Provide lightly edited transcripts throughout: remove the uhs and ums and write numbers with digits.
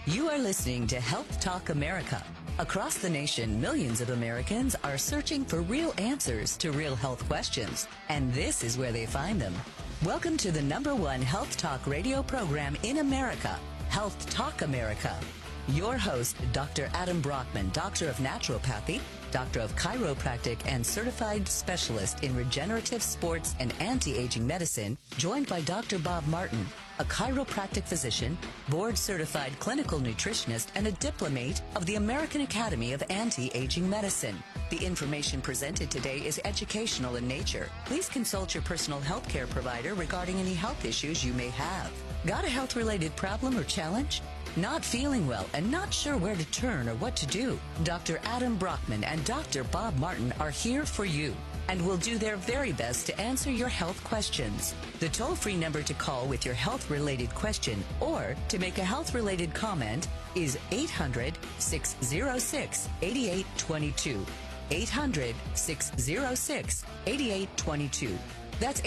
You are listening to Health Talk America. Across the nation, millions of Americans are searching for real answers to real health questions, and this is where they find them. Welcome to the #1 health talk radio program in America, Health Talk America. Your host, Dr. Adam Brockman, Doctor of Naturopathy, Doctor of Chiropractic, and Certified Specialist in Regenerative Sports and Anti-Aging Medicine, joined by Dr. Bob Martin, a chiropractic physician, board-certified clinical nutritionist, and a diplomate of the American Academy of Anti-Aging Medicine. The information presented today is educational in nature. Please consult your personal health care provider regarding any health issues you may have. Got a health-related problem or challenge? Not feeling well and not sure where to turn or what to do? Dr. Adam Brockman and Dr. Bob Martin are here for you and will do their very best to answer your health questions. The toll-free number to call with your health-related question or to make a health-related comment is 800-606-8822. 800-606-8822. That's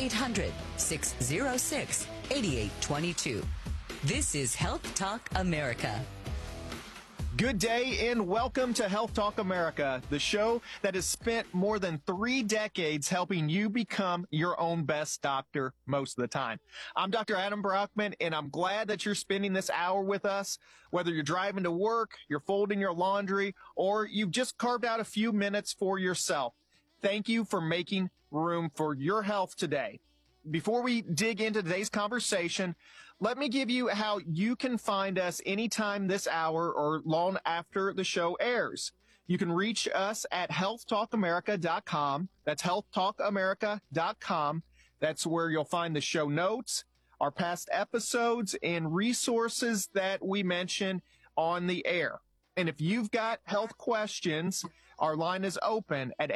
800-606-8822. This is Health Talk America. Good day and welcome to Health Talk America, the show that has spent more than 3 decades helping you become your own best doctor most of the time. I'm Dr. Adam Brockman, and I'm glad that you're spending this hour with us, whether you're driving to work, you're folding your laundry, or you've just carved out a few minutes for yourself. Thank you for making room for your health today. Before we dig into today's conversation, let me give you how you can find us anytime this hour or long after the show airs. You can reach us at healthtalkamerica.com. That's healthtalkamerica.com. That's where you'll find the show notes, our past episodes, and resources that we mention on the air. And if you've got health questions, our line is open at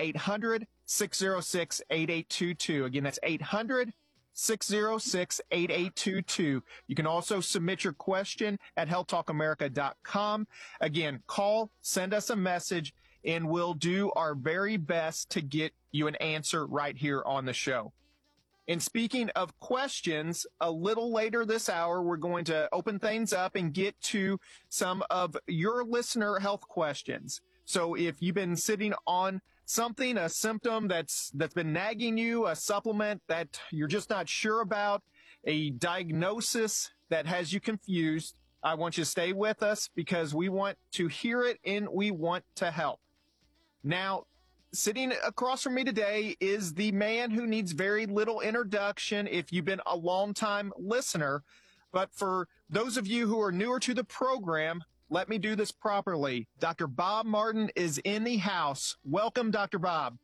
800-606-8822. Again, that's 800-606-8822. You can also submit your question at healthtalkamerica.com. Again, call, send us a message, and we'll do our very best to get you an answer right here on the show. And speaking of questions, a little later this hour, we're going to open things up and get to some of your listener health questions. So if you've been sitting on something, a symptom that's been nagging you, a supplement that you're just not sure about, a diagnosis that has you confused, I want you to stay with us because we want to hear it and we want to help. Now, sitting across from me today is the man who needs very little introduction if you've been a long-time listener. But for those of you who are newer to the program, let me do this properly. Dr. Bob Martin is in the house. Welcome, Dr. Bob.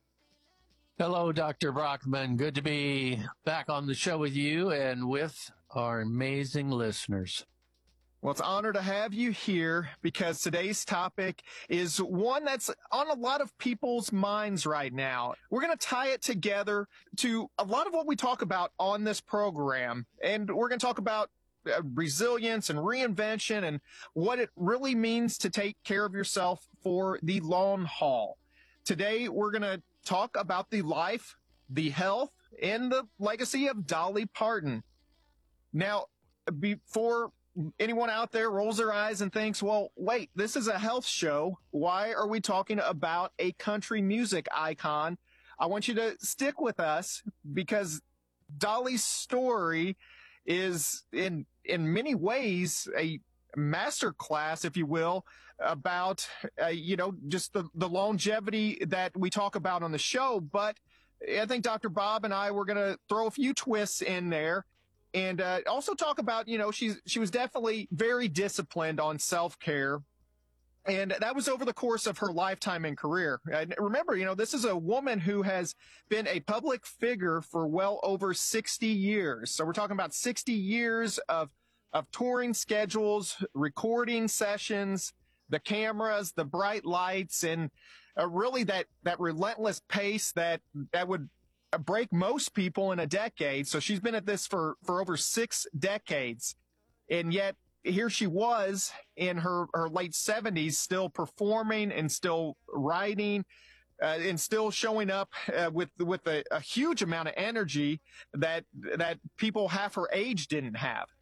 Hello, Dr. Brockman. Good to be back on the show with you and with our amazing listeners. Well, it's an honor to have you here because today's topic is one that's on a lot of people's minds right now. We're going to tie it together to a lot of what we talk about on this program, and we're going to talk about resilience and reinvention and what it really means to take care of yourself for the long haul. Today, we're going to talk about the life, the health, and the legacy of Dolly Parton. Now, before anyone out there rolls their eyes and thinks, well, wait, this is a health show. Why are we talking about a country music icon? I want you to stick with us because Dolly's story is in many ways a masterclass, if you will, about, just the longevity that we talk about on the show. But I think Dr. Bob and I were going to throw a few twists in there. And also talk about, she was definitely very disciplined on self-care. And that was over the course of her lifetime and career. And remember, this is a woman who has been a public figure for well over 60 years. So we're talking about 60 years of touring schedules, recording sessions, the cameras, the bright lights, and really that relentless pace that would break most people in a decade. So she's been at this for over 6 decades. And yet here she was in her late 70s, still performing and still writing, and still showing up with a huge amount of energy that people half her age didn't have.